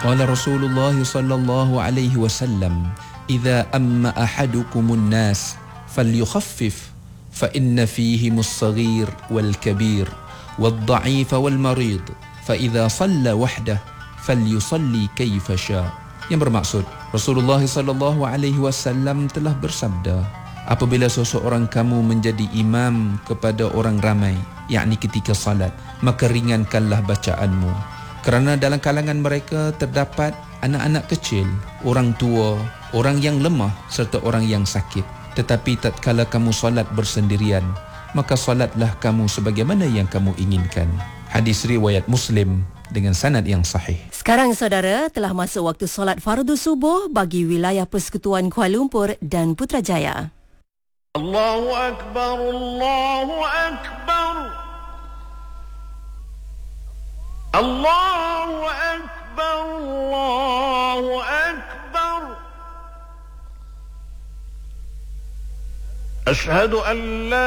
Qala Rasulullah sallallahu alaihi wasallam, "Idza amma ahadukumun nas falyukhaffif fa inna fihim as-saghir wal kabir wal dha'if wal marid fa idza shalla wahdah falyusalli kaifa syaa." Yang bermaksud, Rasulullah sallallahu alaihi wasallam telah bersabda, apabila seseorang kamu menjadi imam kepada orang ramai, yakni ketika salat, maka ringankanlah bacaanmu. Kerana dalam kalangan mereka terdapat anak-anak kecil, orang tua, orang yang lemah serta orang yang sakit. Tetapi tatkala kamu salat bersendirian, maka salatlah kamu sebagaimana yang kamu inginkan. Hadis riwayat Muslim dengan sanad yang sahih. Sekarang saudara, telah masuk waktu solat fardu subuh bagi wilayah Persekutuan Kuala Lumpur dan Putrajaya. Allahu Akbar, Allahu Akbar, Allahu Akbar, Allahu Akbar. Ashhadu an la